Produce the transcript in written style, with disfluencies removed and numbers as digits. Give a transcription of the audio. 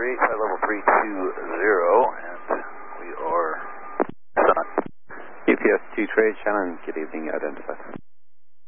3, flight level 320, and we are Sun. UPS 2 trade, Shannon, good evening, identified.